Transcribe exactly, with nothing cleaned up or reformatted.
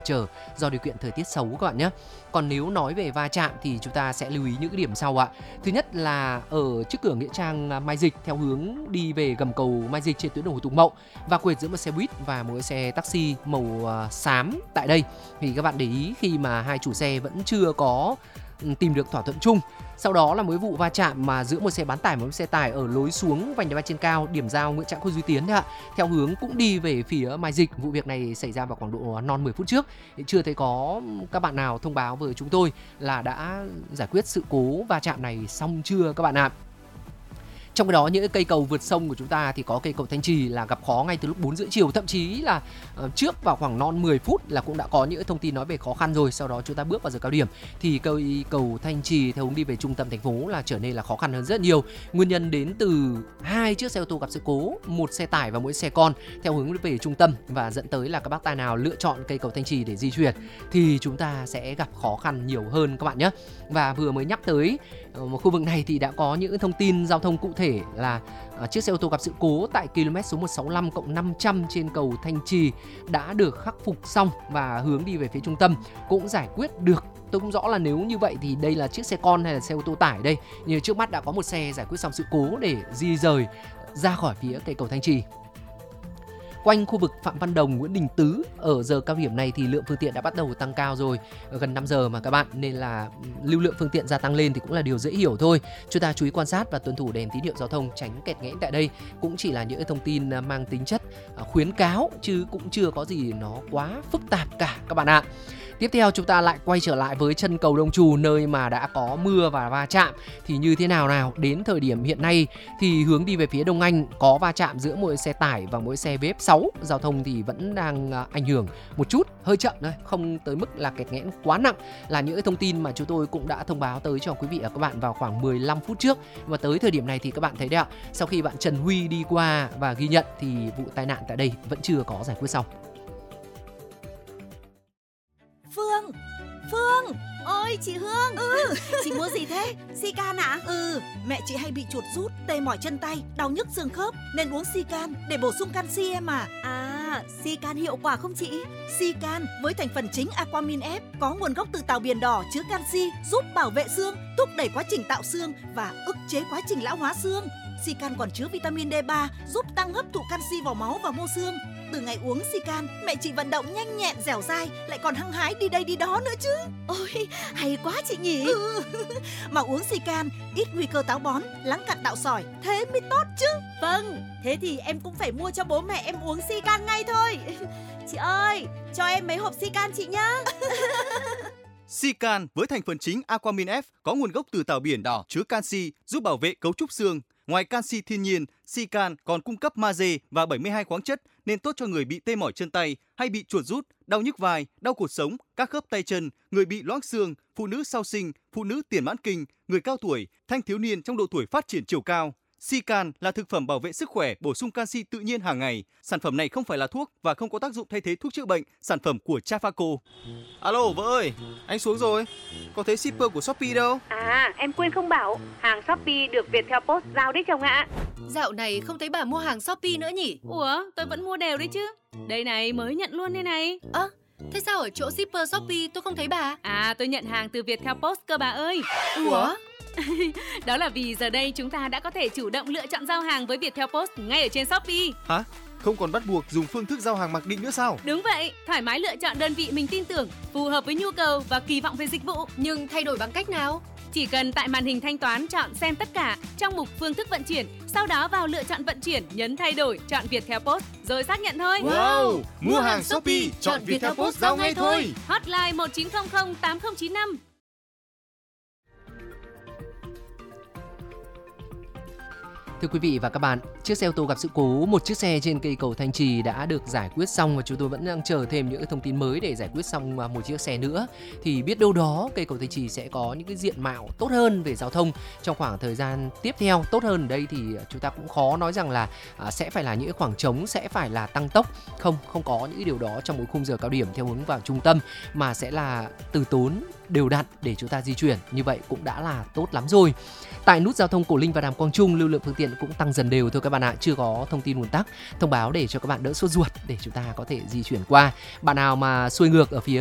trở do điều kiện thời tiết xấu các bạn nhé. Còn nếu nói về va chạm thì chúng ta sẽ lưu ý những cái điểm sau ạ. Thứ nhất là ở trước cửa nghĩa trang Mai Dịch theo hướng đi về gầm cầu Mai Dịch trên tuyến đường Hồ Tùng Mậu, và quệt giữa một xe buýt và một xe taxi màu xám tại đây. Thì các bạn để ý khi mà hai chủ xe vẫn chưa có tìm được thỏa thuận chung. Sau đó là một vụ va chạm mà giữa một xe bán tải và một xe tải ở lối xuống vành đai ba trên cao điểm giao Nguyễn Trãi Khôi Duy Tiến đấy ạ, theo hướng cũng đi về phía Mai Dịch. Vụ việc này xảy ra vào khoảng độ non mười phút trước. Chưa thấy có các bạn nào thông báo với chúng tôi là đã giải quyết sự cố va chạm này xong chưa các bạn ạ. Trong cái đó những cây cầu vượt sông của chúng ta thì có cây cầu Thanh Trì là gặp khó ngay từ lúc bốn rưỡi chiều, thậm chí là uh, trước vào khoảng non mười phút là cũng đã có những thông tin nói về khó khăn rồi. Sau đó chúng ta bước vào giờ cao điểm thì cây cầu Thanh Trì theo hướng đi về trung tâm thành phố là trở nên là khó khăn hơn rất nhiều. Nguyên nhân đến từ hai chiếc xe ô tô gặp sự cố, một xe tải và mỗi xe con theo hướng về trung tâm, và dẫn tới là các bác tài nào lựa chọn cây cầu Thanh Trì để di chuyển thì chúng ta sẽ gặp khó khăn nhiều hơn các bạn nhé. Và vừa mới nhắc tới một khu vực này thì đã có những thông tin giao thông cụ thể là uh, chiếc xe ô tô gặp sự cố tại km số một sáu lăm cộng năm trăm trên cầu Thanh Trì đã được khắc phục xong và hướng đi về phía trung tâm cũng giải quyết được. Tôi không rõ là nếu như vậy thì đây là chiếc xe con hay là xe ô tô tải đây, nhưng trước mắt đã có một xe giải quyết xong sự cố để di rời ra khỏi phía cây cầu Thanh Trì. Quanh khu vực Phạm Văn Đồng, Nguyễn Đình Tứ ở giờ cao điểm này thì lượng phương tiện đã bắt đầu tăng cao rồi, gần năm giờ mà các bạn, nên là lưu lượng phương tiện gia tăng lên thì cũng là điều dễ hiểu thôi. Chúng ta chú ý quan sát và tuân thủ đèn tín hiệu giao thông, tránh kẹt nghẽn tại đây. Cũng chỉ là những thông tin mang tính chất khuyến cáo chứ cũng chưa có gì nó quá phức tạp cả các bạn ạ. Tiếp theo chúng ta lại quay trở lại với chân cầu Đông Trù, nơi mà đã có mưa và va chạm thì như thế nào nào. Đến thời điểm hiện nay thì hướng đi về phía Đông Anh có va chạm giữa mỗi xe tải và mỗi xe vê ép sáu. Giao thông thì vẫn đang ảnh hưởng một chút, hơi chậm thôi, không tới mức là kẹt nghẽn quá nặng, là những thông tin mà chúng tôi cũng đã thông báo tới cho quý vị và các bạn vào khoảng mười lăm phút trước. Và tới thời điểm này thì các bạn thấy đấy ạ, sau khi bạn Trần Huy đi qua và ghi nhận thì vụ tai nạn tại đây vẫn chưa có giải quyết xong. Phương, Phương. Ôi chị Hương. Ừ. Chị mua gì thế? Sican ạ? À? Ừ, mẹ chị hay bị chuột rút, tê mỏi chân tay, đau nhức xương khớp nên uống Sican để bổ sung canxi em à. À, Sican hiệu quả không chị? Sican với thành phần chính Aquamin F có nguồn gốc từ tàu biển đỏ, chứa canxi, giúp bảo vệ xương, thúc đẩy quá trình tạo xương và ức chế quá trình lão hóa xương. Sican còn chứa vitamin D ba, giúp tăng hấp thụ canxi vào máu và mô xương. Từ ngày uống Sican, mẹ chị vận động nhanh nhẹn, dẻo dai, lại còn hăng hái đi đây đi đó nữa chứ. Ôi, hay quá chị nhỉ. Ừ. Mà uống Sican ít nguy cơ táo bón, lắng cặn đạo sỏi, thế mới tốt chứ. Vâng, thế thì em cũng phải mua cho bố mẹ em uống Sican ngay thôi. Chị ơi, cho em mấy hộp Sican chị nhá. Sican với thành phần chính Aquamin F có nguồn gốc từ tàu biển đỏ, chứa canxi, giúp bảo vệ cấu trúc xương. Ngoài canxi thiên nhiên, Sican còn cung cấp magie và bảy mươi hai khoáng chất nên tốt cho người bị tê mỏi chân tay hay bị chuột rút, đau nhức vai, đau cột sống, các khớp tay chân, người bị loãng xương, phụ nữ sau sinh, phụ nữ tiền mãn kinh, người cao tuổi, thanh thiếu niên trong độ tuổi phát triển chiều cao. Sican là thực phẩm bảo vệ sức khỏe, bổ sung canxi tự nhiên hàng ngày. Sản phẩm này không phải là thuốc và không có tác dụng thay thế thuốc chữa bệnh. Sản phẩm của Trafaco. Alo vợ ơi, anh xuống rồi. Có thấy shipper của Shopee đâu? À, em quên không bảo, hàng Shopee được Viettel Post giao đấy chồng ạ. Dạo này không thấy bà mua hàng Shopee nữa nhỉ? Ủa, tôi vẫn mua đều đấy chứ. Đây này, mới nhận luôn đây này. Ơ, à, thế sao ở chỗ shipper Shopee tôi không thấy bà? À, tôi nhận hàng từ Viettel Post cơ bà ơi. Ủa? Đó là vì giờ đây chúng ta đã có thể chủ động lựa chọn giao hàng với Viettel Post ngay ở trên Shopee. Hả? Không còn bắt buộc dùng phương thức giao hàng mặc định nữa sao? Đúng vậy, thoải mái lựa chọn đơn vị mình tin tưởng, phù hợp với nhu cầu và kỳ vọng về dịch vụ. Nhưng thay đổi bằng cách nào? Chỉ cần tại màn hình thanh toán chọn xem tất cả trong mục phương thức vận chuyển, sau đó vào lựa chọn vận chuyển, nhấn thay đổi, chọn Viettel Post rồi xác nhận thôi. Wow, mua hàng Shopee, chọn Viettel Post giao ngay thôi. Hotline một chín không không tám không chín năm. Thưa quý vị và các bạn, chiếc xe ô tô gặp sự cố, một chiếc xe trên cây cầu Thanh Trì đã được giải quyết xong và chúng tôi vẫn đang chờ thêm những thông tin mới để giải quyết xong một chiếc xe nữa. Thì biết đâu đó cây cầu Thanh Trì sẽ có những cái diện mạo tốt hơn về giao thông trong khoảng thời gian tiếp theo. Tốt hơn ở đây thì chúng ta cũng khó nói rằng là à, sẽ phải là những khoảng trống, sẽ phải là tăng tốc. Không, không có những điều đó trong một khung giờ cao điểm theo hướng vào trung tâm, mà sẽ là từ tốn đều đặn để chúng ta di chuyển. Như vậy cũng đã là tốt lắm rồi. Tại nút giao thông Cổ Linh và Đàm Quang Trung, lưu lượng phương tiện cũng tăng dần đều thôi các bạn ạ, chưa có thông tin ùn tắc thông báo để cho các bạn đỡ sốt ruột để chúng ta có thể di chuyển qua. Bạn nào mà xuôi ngược ở phía